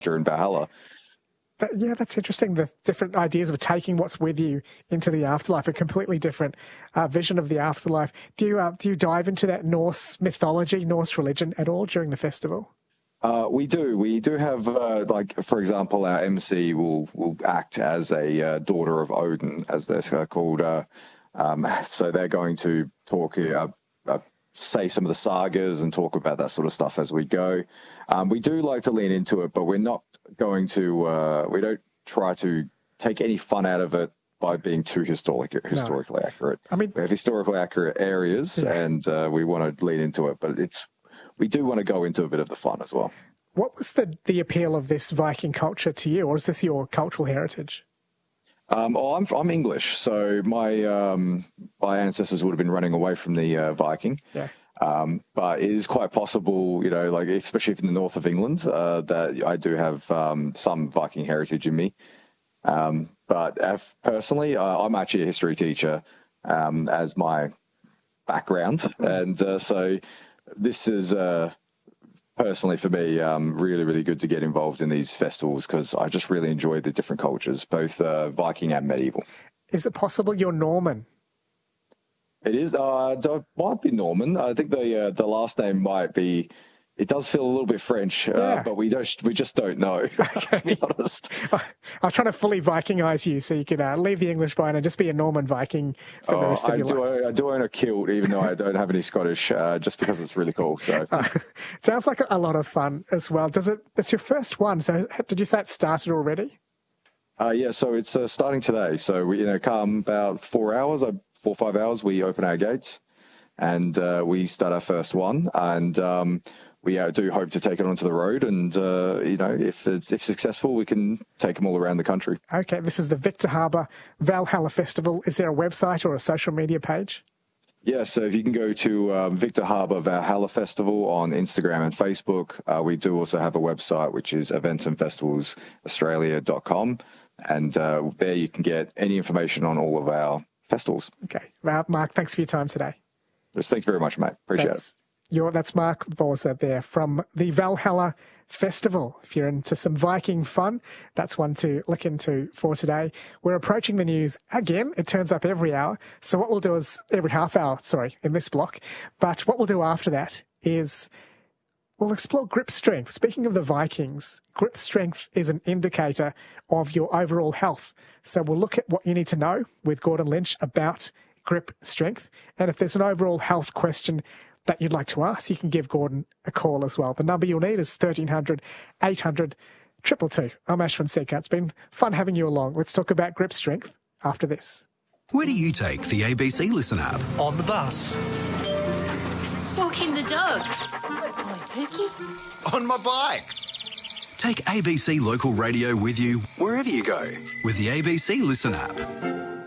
in Valhalla. Yeah, that's interesting. The different ideas of taking what's with you into the afterlife, a completely different vision of the afterlife. Do you dive into that Norse mythology, Norse religion at all during the festival? We do. We do have, like, for example, our MC will act as a daughter of Odin, as they're called. So they're going to talk, say some of the sagas and talk about that sort of stuff as we go. We do like to lean into it, but we're not going to. We don't try to take any fun out of it by being too historically accurate. I mean, we have historically accurate areas, and we want to lean into it, but we do want to go into a bit of the fun as well. What was the appeal of this Viking culture to you, or is this your cultural heritage? I'm English, so my ancestors would have been running away from the Viking. Yeah. But it is quite possible, like especially in the north of England, that I do have some Viking heritage in me. But personally, I'm actually a history teacher as my background, and so this is personally for me really, really good to get involved in these festivals because I just really enjoy the different cultures, both Viking and medieval. Is it possible you're Norman? It is. Might be Norman. I think the last name might be. It does feel a little bit French, but we just don't know. Okay. To be honest, I'm trying to fully Vikingize you so you can leave the English behind and just be a Norman Viking for the rest of your life. I do own a kilt, even though I don't have any Scottish, just because it's really cool. So sounds like a lot of fun as well. It's your first one. So did you say it started already? Yeah. So it's starting today. So we come about 4 hours, 4 or 5 hours. We open our gates, and we start our first one, and. We do hope to take it onto the road, and if successful, we can take them all around the country. Okay, this is the Victor Harbor Valhalla Festival. Is there a website or a social media page? Yeah, so if you can go to Victor Harbor Valhalla Festival on Instagram and Facebook. We do also have a website, which is eventsandfestivalsaustralia.com, and there you can get any information on all of our festivals. Okay, Mark, thanks for your time today. Just thank you very much, mate. Appreciate it. That's Mark Voser there from the Valhalla Festival. If you're into some Viking fun, that's one to look into for today. We're approaching the news again. It turns up every hour. So what we'll do is every half hour, in this block. But what we'll do after that is we'll explore grip strength. Speaking of the Vikings, grip strength is an indicator of your overall health. So we'll look at what you need to know with Gordon Lynch about grip strength. And if there's an overall health question that you'd like to ask, you can give Gordon a call as well. The number you'll need is 1300 800 222. I'm Ashwin Sekhar. It's been fun having you along. Let's talk about grip strength after this. Where do you take the ABC Listen app? On the bus. Walking the dog. Good boy, Pookie. On my bike. Take ABC Local Radio with you wherever you go with the ABC Listen app.